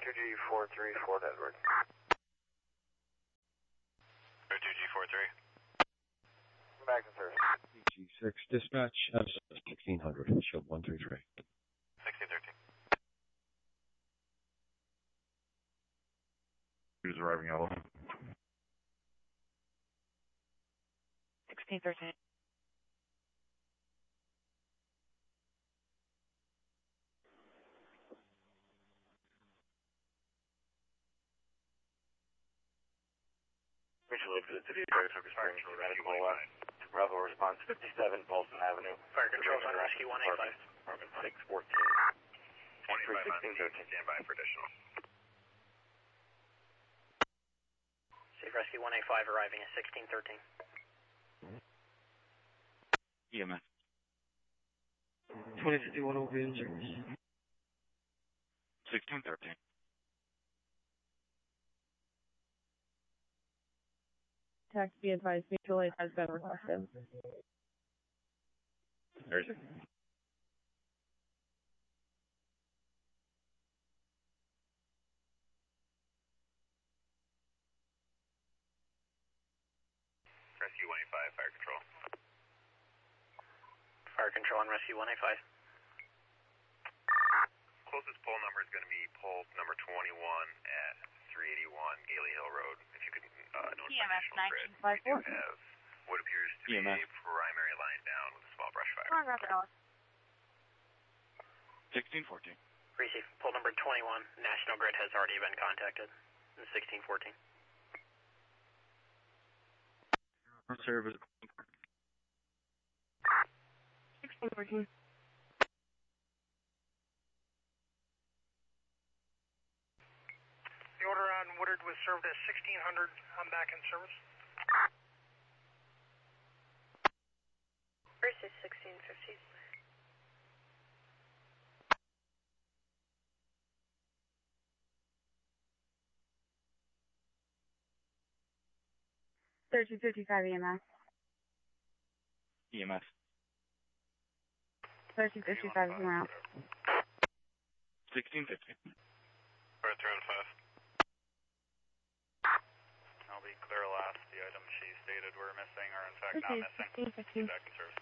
2G43, Fort Edward. 2G43. Back in service. G6 dispatch, 1600, shield 133. 1613. Who's arriving out? 1613. Mutual exit to the Saratoga Springs, medical Bravo response 57 Bolton Avenue. Fire control on rescue 185. Department 614. 185 on scene, stand by for additional. Safe rescue 185 arriving at 1613. EMS. 2051 will be in service. 1613. Text be advised, mutual aid has been requested. There's Rescue 185, fire control. Fire control on rescue 185. Closest pole number is going to be pole number 21 at 381 Gailey Hill Road. If you could notify EMS National Grid, we do 1954. have what appears to be EMS. a primary line down with a small brush fire. Come on, Robert Ellis. 1614. Receive pole number 21. National Grid has already been contacted. 1614. Service. 1614. The order on Woodard was served at 1600. I'm back in service. Versus 1615. EMS. EMS. 1355 is around. 1650. Right through and fast. I'll be clear last. The items she stated were missing are in fact not missing. 1615. Back in service.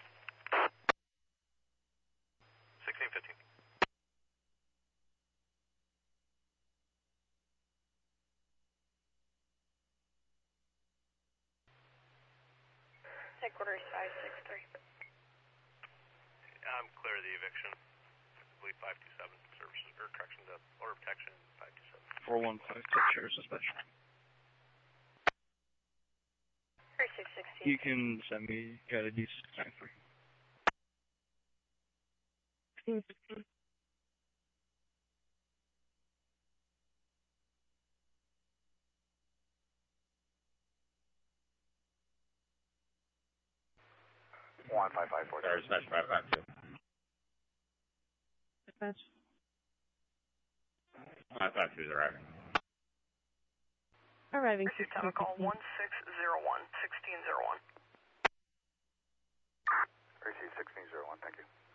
1615. Headquarters 563. I'm clear of the eviction. I believe 527 services, or correction, the order of protection 527. 415 take suspension. 3616. You can send me guided use 93. 1616. One 554. Sorry, dispatch 552. Dispatch. 552 is arriving. Arriving Receive tower call 1615. 1601, 1601. Receive 1601, thank you.